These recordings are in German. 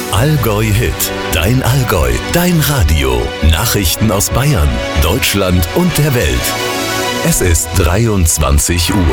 Allgäu Hit, dein Allgäu, dein Radio. Nachrichten aus Bayern, Deutschland und der Welt. Es ist 23 Uhr.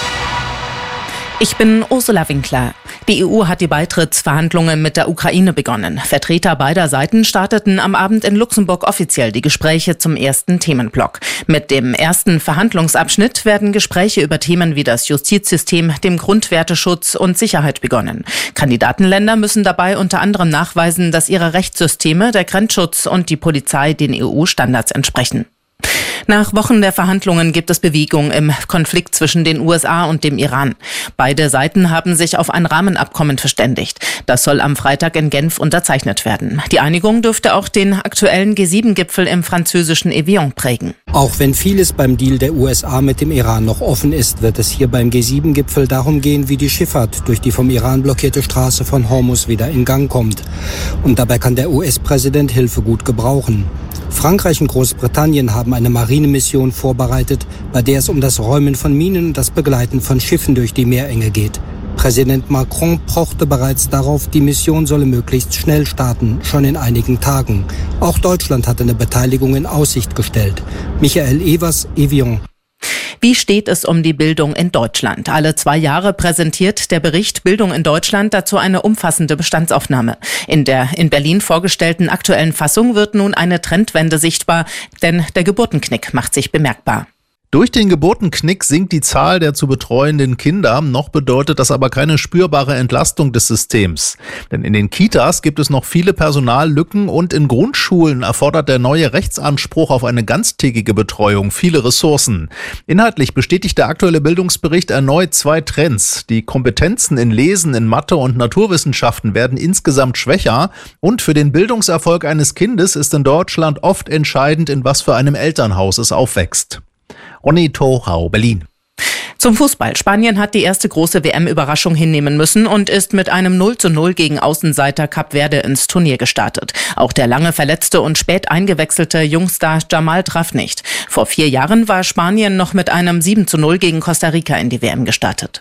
Ich bin Ursula Winkler. Die EU hat die Beitrittsverhandlungen mit der Ukraine begonnen. Vertreter beider Seiten starteten am Abend in Luxemburg offiziell die Gespräche zum ersten Themenblock. Mit dem ersten Verhandlungsabschnitt werden Gespräche über Themen wie das Justizsystem, dem Grundwerteschutz und Sicherheit begonnen. Kandidatenländer müssen dabei unter anderem nachweisen, dass ihre Rechtssysteme, der Grenzschutz und die Polizei den EU-Standards entsprechen. Nach Wochen der Verhandlungen gibt es Bewegung im Konflikt zwischen den USA und dem Iran. Beide Seiten haben sich auf ein Rahmenabkommen verständigt. Das soll am Freitag in Genf unterzeichnet werden. Die Einigung dürfte auch den aktuellen G7-Gipfel im französischen Evian prägen. Auch wenn vieles beim Deal der USA mit dem Iran noch offen ist, wird es hier beim G7-Gipfel darum gehen, wie die Schifffahrt durch die vom Iran blockierte Straße von Hormuz wieder in Gang kommt. Und dabei kann der US-Präsident Hilfe gut gebrauchen. Frankreich und Großbritannien haben eine Marinemission vorbereitet, bei der es um das Räumen von Minen und das Begleiten von Schiffen durch die Meerenge geht. Präsident Macron pochte bereits darauf, die Mission solle möglichst schnell starten, schon in einigen Tagen. Auch Deutschland hatte eine Beteiligung in Aussicht gestellt. Michael Evers, Evian. Wie steht es um die Bildung in Deutschland? Alle 2 Jahre präsentiert der Bericht Bildung in Deutschland dazu eine umfassende Bestandsaufnahme. In der in Berlin vorgestellten aktuellen Fassung wird nun eine Trendwende sichtbar, denn der Geburtenknick macht sich bemerkbar. Durch den Geburtenknick sinkt die Zahl der zu betreuenden Kinder, noch bedeutet das aber keine spürbare Entlastung des Systems. Denn in den Kitas gibt es noch viele Personallücken und in Grundschulen erfordert der neue Rechtsanspruch auf eine ganztägige Betreuung viele Ressourcen. Inhaltlich bestätigt der aktuelle Bildungsbericht erneut 2 Trends. Die Kompetenzen in Lesen, in Mathe und Naturwissenschaften werden insgesamt schwächer und für den Bildungserfolg eines Kindes ist in Deutschland oft entscheidend, in was für einem Elternhaus es aufwächst. Ronny Torau, Berlin. Zum Fußball. Spanien hat die erste große WM-Überraschung hinnehmen müssen und ist mit einem 0:0 gegen Außenseiter Kap Verde ins Turnier gestartet. Auch der lange verletzte und spät eingewechselte Jungstar Jamal traf nicht. Vor 4 Jahren war Spanien noch mit einem 7:0 gegen Costa Rica in die WM gestartet.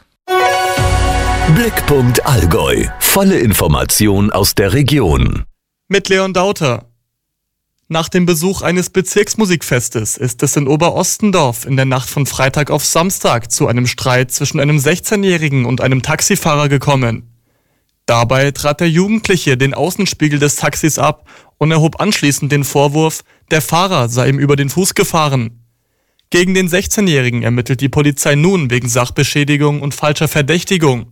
Blickpunkt Allgäu. Volle Information aus der Region. Mit Leon Dauter. Nach dem Besuch eines Bezirksmusikfestes ist es in Oberostendorf in der Nacht von Freitag auf Samstag zu einem Streit zwischen einem 16-Jährigen und einem Taxifahrer gekommen. Dabei trat der Jugendliche den Außenspiegel des Taxis ab und erhob anschließend den Vorwurf, der Fahrer sei ihm über den Fuß gefahren. Gegen den 16-Jährigen ermittelt die Polizei nun wegen Sachbeschädigung und falscher Verdächtigung.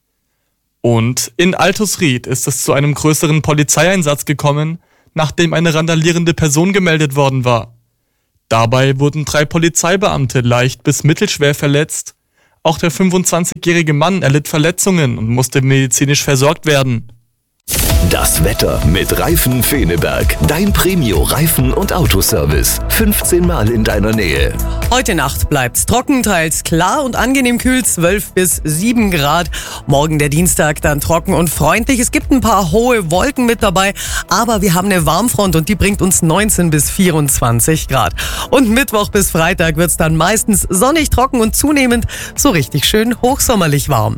Und in Altusried ist es zu einem größeren Polizeieinsatz gekommen, nachdem eine randalierende Person gemeldet worden war. Dabei wurden 3 Polizeibeamte leicht bis mittelschwer verletzt. Auch der 25-jährige Mann erlitt Verletzungen und musste medizinisch versorgt werden. Das Wetter mit Reifen Feneberg. Dein Premio-Reifen- und Autoservice. 15 Mal in deiner Nähe. Heute Nacht bleibt's trocken, teils klar und angenehm kühl, 12 bis 7 Grad. Morgen der Dienstag dann trocken und freundlich. Es gibt ein paar hohe Wolken mit dabei, aber wir haben eine Warmfront und die bringt uns 19 bis 24 Grad. Und Mittwoch bis Freitag wird's dann meistens sonnig, trocken und zunehmend so richtig schön hochsommerlich warm.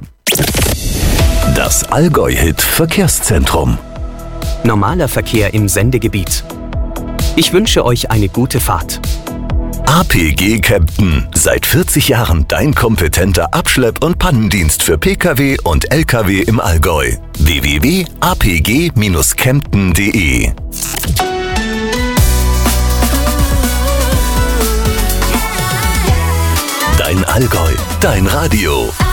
Das Allgäu-Hit Verkehrszentrum. Normaler Verkehr im Sendegebiet. Ich wünsche euch eine gute Fahrt. APG Kempten. Seit 40 Jahren dein kompetenter Abschlepp- und Pannendienst für Pkw und Lkw im Allgäu. www.apg-kempten.de. Dein Allgäu, dein Radio.